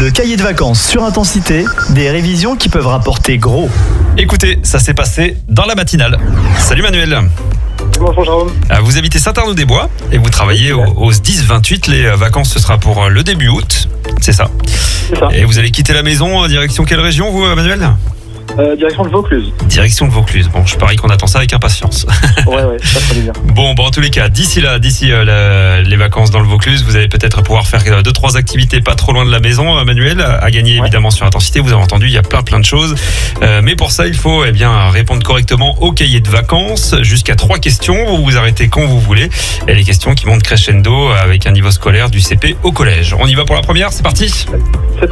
Le cahier de vacances sur Intensité, des révisions qui peuvent rapporter gros. Écoutez, ça s'est passé dans la matinale. Salut Manuel. Bonjour Jérôme. Vous habitez Saint-Arnaud-des-Bois et vous travaillez au SDIS 28. Les vacances, ce sera pour le début août, c'est ça? C'est ça. Et vous allez quitter la maison, direction quelle région vous, Manuel? Direction de Vaucluse. Direction de Vaucluse. Bon, je parie qu'on attend ça avec impatience. Ouais, ça ferait bien. Bon, en tous les cas, d'ici les vacances dans le Vaucluse, vous allez peut-être pouvoir faire 2-3 activités pas trop loin de la maison, Manuel, à gagner évidemment sur Intensité. Vous avez entendu, il y a plein de choses. Mais pour ça, il faut répondre correctement au cahier de vacances. Jusqu'à 3 questions, vous vous arrêtez quand vous voulez. Et les questions qui montent crescendo avec un niveau scolaire du CP au collège. On y va pour la première, c'est parti.